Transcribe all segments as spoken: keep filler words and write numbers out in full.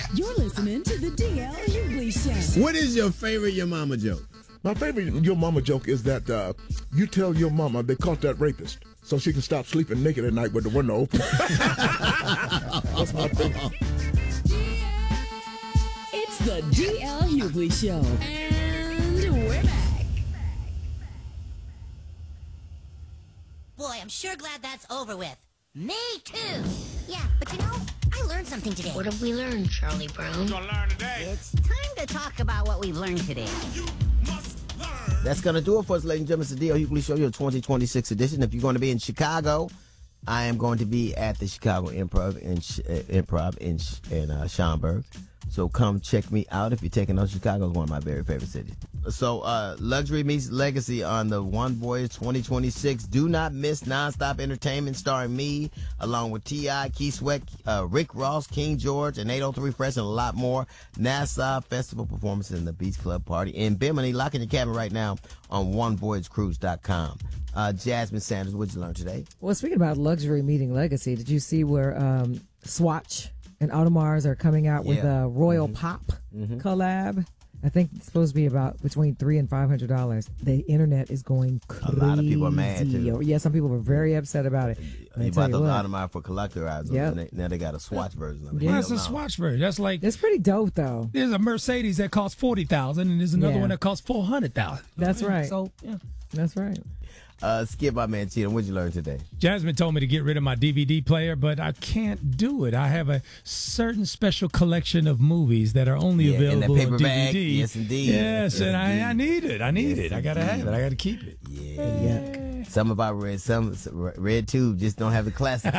You're listening to the D L Hughley Show. What is your favorite Your Mama joke? My favorite Your Mama joke is that uh, you tell your mama they caught that rapist so she can stop sleeping naked at night with the window open. That's my favorite. It's the D L Hughley Show. And we're back. Boy, I'm sure glad that's over with. Me too. Yeah, but you know, I learned something today. What have we learned, Charlie Brown? You're gonna learn today. It's time to talk about what we've learned today. You must learn. That's going to do it for us, ladies and gentlemen. It's the D L Hughley Show, your twenty twenty-six edition. If you're going to be in Chicago, I am going to be at the Chicago Improv in uh, Improv in in uh, Schaumburg. So come check me out if you're taking us. Chicago is one of my very favorite cities. So uh, Luxury meets Legacy on the One Voyage twenty twenty-six. Do not miss nonstop entertainment starring me, along with T I, Keith Sweat, uh, Rick Ross, King George, and eight oh three Fresh, and a lot more. NASA Festival performances in the Beach Club Party in Bimini. Lock in your cabin right now on one voyage cruise dot com. Uh, Jasmine Sanders, what did you learn today? Well, speaking about Luxury meeting Legacy, did you see where um, Swatch and Audemars are coming out Yeah. with a Royal Mhm. Pop Mhm. collab? I think it's supposed to be about between three and five hundred dollars. The internet is going crazy. A lot of people are mad, too. Yeah, some people were very upset about it. And I You tell bought you those what, Audemars for collector items. Yep. and they- Now they got a Swatch version of it. Yeah. Well, that's Hell a no. Swatch version. That's like It's pretty dope, though. there's a Mercedes that costs forty thousand, and there's another Yeah. one that costs four hundred thousand. That's right. So yeah. That's right. Uh, Skip, my man, Cheatham, what did you learn today? Jasmine told me to get rid of my D V D player, but I can't do it. I have a certain special collection of movies that are only Yeah, in that available paper on bag. D V D. Yes, indeed. Yes, Yes, and I, indeed. I need it. I need Yes, it. I gotta indeed. have it. I gotta keep it. Yeah. Yuck. Some about red, some red tube just don't have the classic.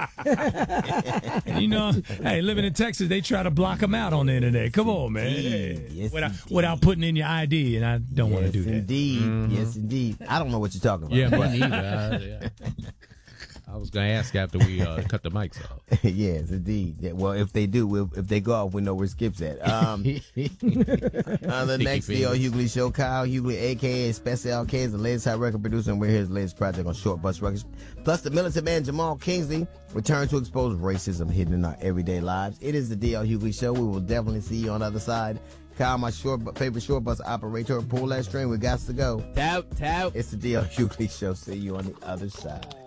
And you know, hey, living in Texas, they try to block them out on the internet. Come on, man. Indeed. Yes, without, indeed. without putting in your I D, and I don't want to Yes, do that. indeed. Yes, indeed. I don't know what you're talking about. Yeah, me neither. I, yeah. I was going to ask after we uh, cut the mics off. Yes, indeed. Yeah, well, if they do, we'll, if they go off, we know where Skip's at. Um, on the Sticky next D L fingers. Hughley Show, Kyle Hughley, a k a. Special K, is the latest hot record producer, and we're his latest project on Short Bus Records. Plus, the militant man Jamal Kingsley returned to expose racism hidden in our everyday lives. It is the D L Hughley Show. We will definitely see you on the other side. Kyle, my short favorite short bus operator, pull that string. We got to go. Tout, tout. It's the D L Hughley Show. See you on the other side.